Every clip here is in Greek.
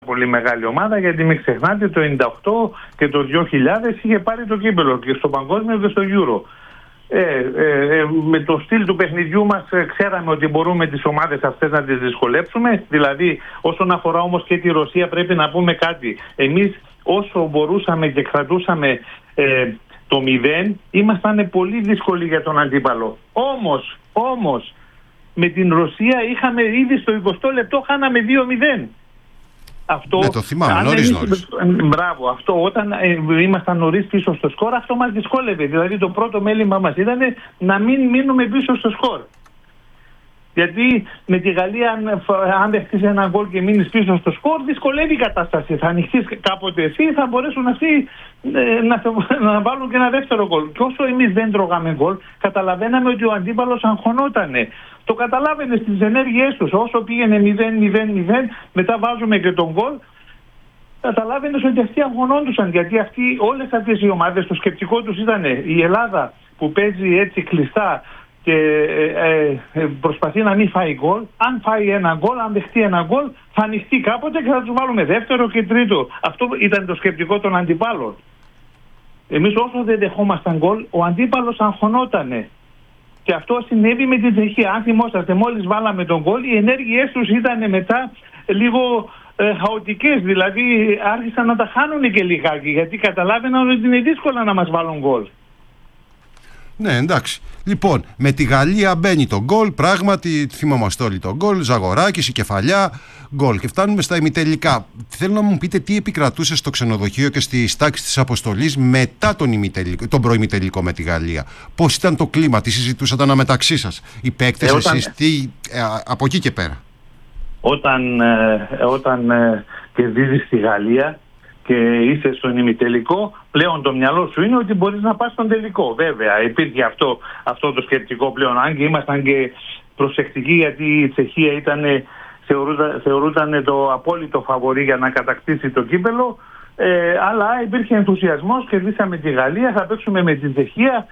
πολύ μεγάλη ομάδα, γιατί μην ξεχνάτε το 98 και το 2000 είχε πάρει το κύπελλο και στο παγκόσμιο και στο Euro. Με το στυλ του παιχνιδιού μας ξέραμε ότι μπορούμε τις ομάδες αυτές να τις δυσκολέψουμε. Δηλαδή, όσον αφορά όμως και τη Ρωσία, πρέπει να πούμε κάτι. Εμείς όσο μπορούσαμε και κρατούσαμε το 0, ήμασταν πολύ δύσκολοι για τον αντίπαλο. Όμως με την Ρωσία είχαμε ήδη στο 20 λεπτό χάναμε 2-0. Αυτό, ναι, το θυμάμαι, νωρίς. Μπράβο, αυτό όταν ήμασταν νωρίς πίσω στο σκορ, αυτό μας δυσκόλευε. Δηλαδή το πρώτο μέλημά μας ήταν να μην μείνουμε πίσω στο σκορ. Γιατί με τη Γαλλία, αν δεχτείς ένα γκολ και μείνεις πίσω στο σκορ, δυσκολεύει η κατάσταση. Θα ανοιχτείς κάποτε εσύ, θα μπορέσουν αυτοί να βάλουν και ένα δεύτερο γκολ. Και όσο εμείς δεν τρώγαμε γκολ, καταλαβαίναμε ότι ο αντίπαλος αγχωνότανε. Το καταλάβαινε στις ενέργειές τους. Όσο πήγαινε 0-0-0, μετά βάζουμε και τον γκολ. Καταλάβαινες ότι αυτοί αγχωνόντουσαν. Γιατί όλες αυτές οι ομάδες, το σκεπτικό τους ήταν η Ελλάδα που παίζει έτσι κλειστά και προσπαθεί να μην φάει γκολ. Αν φάει ένα γκολ, αν δεχτεί ένα γκολ, θα ανοιχτεί κάποτε και θα τους βάλουμε δεύτερο και τρίτο. Αυτό ήταν το σκεπτικό των αντιπάλων. Εμείς όσο δεν δεχόμασταν γκολ, ο αντίπαλος αγχωνότανε. Και αυτό συνέβη με την Τσεχία. Αν θυμόσαστε, μόλις βάλαμε τον γκολ, οι ενέργειές τους ήταν μετά λίγο χαοτικές. Δηλαδή άρχισαν να τα χάνουν και λιγάκι, γιατί καταλάβαιναν ότι είναι δύσκολο να μας βάλουν γκολ. Ναι, εντάξει. Λοιπόν, με τη Γαλλία μπαίνει το γκολ, πράγματι θυμόμαστε όλοι το γκολ, Ζαγοράκης, η κεφαλιά, γκολ. Και φτάνουμε στα ημιτελικά. Θέλω να μου πείτε τι επικρατούσε στο ξενοδοχείο και στις τάξεις της αποστολής μετά τον προημιτελικό με τη Γαλλία. Πώς ήταν το κλίμα, τι συζητούσατε αναμεταξύ σας, οι παίκτες, εσείς, από εκεί και πέρα. Όταν κερδίζεις τη Γαλλία και είσαι στον ημιτελικό, πλέον το μυαλό σου είναι ότι μπορείς να πας στον τελικό. Βέβαια, υπήρχε αυτό το σκεπτικό πλέον. Αν και ήμασταν και προσεκτικοί, γιατί η Τσεχία θεωρούταν το απόλυτο φαβορί για να κατακτήσει το κύπελλο, αλλά υπήρχε ενθουσιασμός, κερδίσαμε τη Γαλλία, θα παίξουμε με την Τσεχία.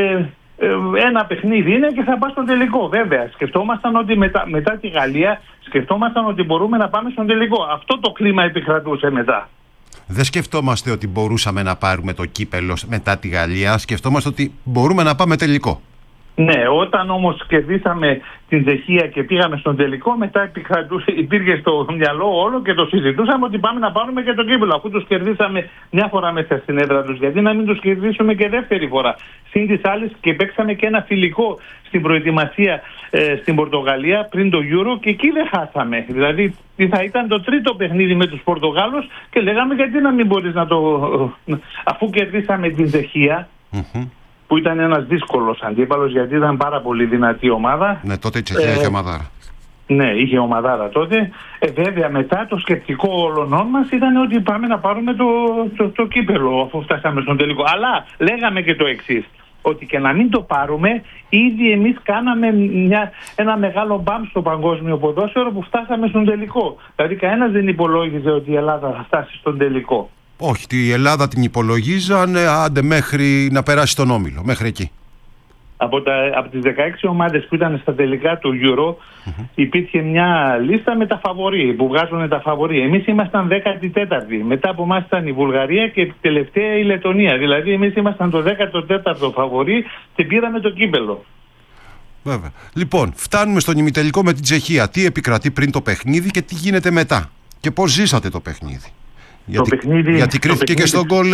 Ένα παιχνίδι είναι και θα πάει στον τελικό. Βέβαια, σκεφτόμασταν ότι μετά τη Γαλλία ότι μπορούμε να πάμε στον τελικό. Αυτό το κλίμα επικρατούσε μετά. Δεν σκεφτόμαστε ότι μπορούσαμε να πάρουμε το κύπελλο μετά τη Γαλλία, σκεφτόμαστε ότι μπορούμε να πάμε τελικό. Ναι, όταν όμως κερδίσαμε την Τσεχία και πήγαμε στον τελικό, μετά υπήρχε στο μυαλό όλο και το συζητούσαμε ότι πάμε να πάρουμε και το κύπελλο, αφού τους κερδίσαμε μια φορά μέσα στην έδρα τους. Γιατί να μην τους κερδίσουμε και δεύτερη φορά. Συν τις άλλες και παίξαμε και ένα φιλικό στην προετοιμασία στην Πορτογαλία πριν το Euro και εκεί δεν χάσαμε. Δηλαδή θα ήταν το τρίτο παιχνίδι με τους Πορτογάλους και λέγαμε γιατί να μην μπορείς να αφού κερδίσαμε την Τσεχία. Που ήταν ένας δύσκολος αντίπαλος, γιατί ήταν πάρα πολύ δυνατή ομάδα. Ναι, τότε η Τσεχία είχε ομαδάρα. Ναι, είχε ομαδάρα τότε. Βέβαια, μετά το σκεπτικό όλων μας ήταν ότι πάμε να πάρουμε το κύπελλο, αφού φτάσαμε στον τελικό. Αλλά λέγαμε και το εξής, ότι και να μην το πάρουμε, ήδη εμείς κάναμε ένα μεγάλο μπαμ στο παγκόσμιο ποδόσφαιρο που φτάσαμε στον τελικό. Δηλαδή, κανένας δεν υπολόγιζε ότι η Ελλάδα θα φτάσει στον τελικό. Όχι, η Ελλάδα την υπολογίζαν άντε μέχρι να περάσει τον όμιλο, μέχρι εκεί. Από τις 16 ομάδες που ήταν στα τελικά του Euro, υπήρχε μια λίστα με τα φαβορί, που βγάζουν τα φαβορί. Εμείς ήμασταν 14η, μετά από εμάς ήταν η Βουλγαρία και τελευταία η Λετονία. Δηλαδή εμείς ήμασταν το 14ο φαβορί και πήραμε το κύπελλο. Βέβαια. Λοιπόν, φτάνουμε στον ημιτελικό με την Τσεχία. Τι επικρατεί πριν το παιχνίδι και τι γίνεται μετά? Και πώς ζήσατε το παιχνίδι? Γιατί κρίθηκε και στον γκολ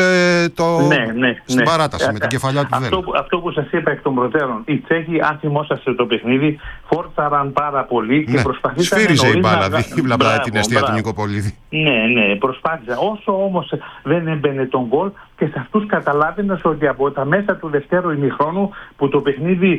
στην παράταση με την κεφαλιά του Βέλου. Αυτό που σας είπα εκ των προτέρων, οι Τσέχοι, αν θυμόσαστε το παιχνίδι, φόρτσαραν πάρα πολύ και προσπαθήσαν. Σφύριζε η μπάλα δίπλα την αιστεία του Νικοπολίδη. Ναι, προσπάθησαν. Όσο όμως δεν έμπαινε τον γκολ, και σε αυτούς καταλάβαινες ότι από τα μέσα του δευτέρου ημιχρόνου που το παιχνίδι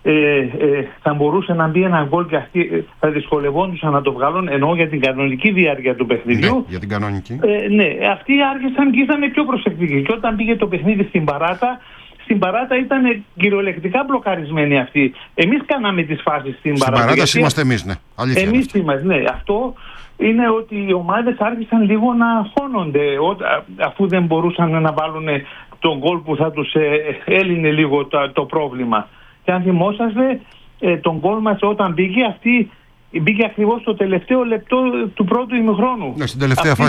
θα μπορούσε να μπει ένα γκολ και αυτοί θα δυσκολευόντουσαν να το βγάλουν, ενώ για την κανονική διάρκεια του παιχνιδιού. Ναι, για την κανονική. Αυτοί άρχισαν και ήταν πιο προσεκτικοί. Και όταν πήγε το παιχνίδι στην παράτα ήταν κυριολεκτικά μπλοκαρισμένοι αυτοί. Εμείς κάναμε τις φάσεις στην παράτα. Στην παράταση είμαστε εμείς, ναι. Αλήθεια. Εμείς είμαστε, ναι. Αυτό είναι ότι οι ομάδες άρχισαν λίγο να χώνονται αφού δεν μπορούσαν να βάλουν τον γκολ που θα τους έλυνε λίγο το πρόβλημα. Και αν θυμόσαστε, τον γκολ μας όταν μπήκε ακριβώς στο τελευταίο λεπτό του πρώτου ημιχρόνου. Ναι, στην τελευταία φάση